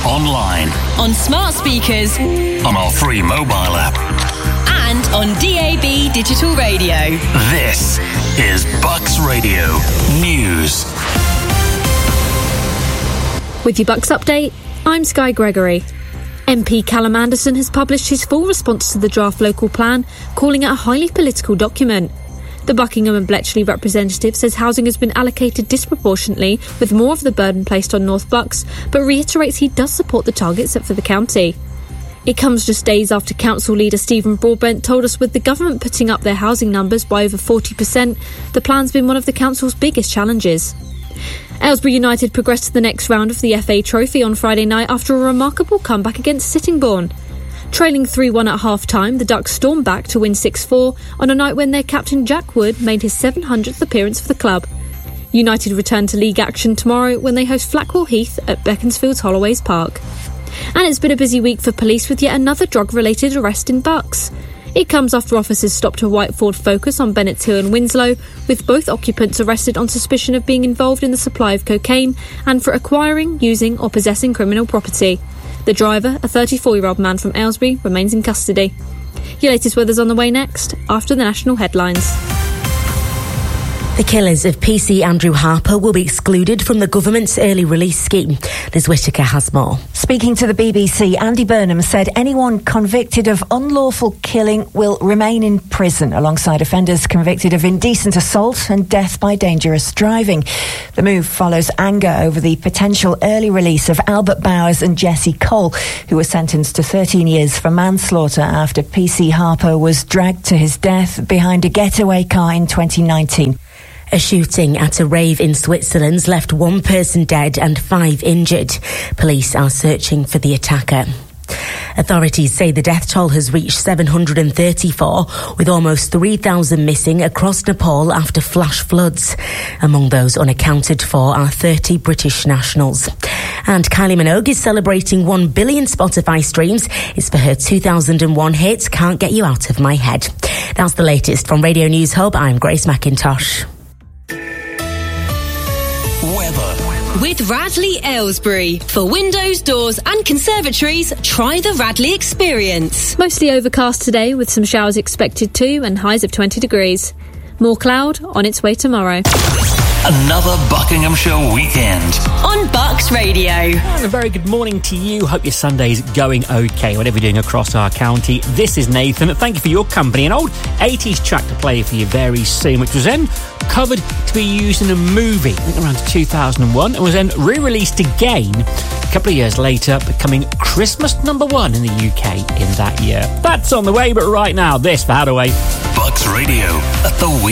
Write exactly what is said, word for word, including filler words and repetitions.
online, on smart speakers, on our free mobile app, and on D A B digital radio. This is Bucks Radio News. With your Bucks update, I'm Sky Gregory. M P Callum Anderson has published his full response to the draft local plan, calling it a highly political document. The Buckingham and Bletchley representative says housing has been allocated disproportionately, with more of the burden placed on North Bucks, but reiterates he does support the targets set for the county. It comes just days after council leader Stephen Broadbent told us with the government putting up their housing numbers by over forty percent, the plan's been one of the council's biggest challenges. Aylesbury United progressed to the next round of the F A Trophy on Friday night after a remarkable comeback against Sittingbourne. Trailing three one at half-time, the Ducks stormed back to win six four on a night when their captain Jack Wood made his seven hundredth appearance for the club. United return to league action tomorrow when they host Flackwell Heath at Beaconsfield's Holloway's Park. And it's been a busy week for police with yet another drug-related arrest in Bucks. It comes after officers stopped a white Ford Focus on Bennetts Hill in Winslow, with both occupants arrested on suspicion of being involved in the supply of cocaine and for acquiring, using or possessing criminal property. The driver, a thirty-four-year-old man from Aylesbury, remains in custody. Your latest weather's on the way next, after the national headlines. The killers of P C Andrew Harper will be excluded from the government's early release scheme. Liz Whittaker has more. Speaking to the B B C, Andy Burnham said anyone convicted of unlawful killing will remain in prison alongside offenders convicted of indecent assault and death by dangerous driving. The move follows anger over the potential early release of Albert Bowers and Jesse Cole, who were sentenced to thirteen years for manslaughter after P C Harper was dragged to his death behind a getaway car in twenty nineteen. A shooting at a rave in Switzerland left one person dead and five injured. Police are searching for the attacker. Authorities say the death toll has reached seven hundred thirty-four, with almost three thousand missing across Nepal after flash floods. Among those unaccounted for are thirty British nationals. And Kylie Minogue is celebrating one billion Spotify streams. It's for her two thousand one hit, Can't Get You Out of My Head. That's the latest from Radio News Hub. I'm Grace McIntosh. Weather. With Radley Aylesbury. For windows, doors and conservatories, try the Radley experience. Mostly overcast today with some showers expected too and highs of twenty degrees. More cloud on its way tomorrow. Another Buckinghamshire weekend. On Bucks Radio. And a very good morning to you. Hope your Sunday's going okay, whatever you're doing across our county. This is Nathan. Thank you for your company. An old eighties track to play for you very soon, which was then covered to be used in a movie, I think around two thousand one, and was then re-released again a couple of years later, becoming Christmas number one in the U K in that year. That's on the way, but right now, this for Hadaway. Bucks Radio at the weekend.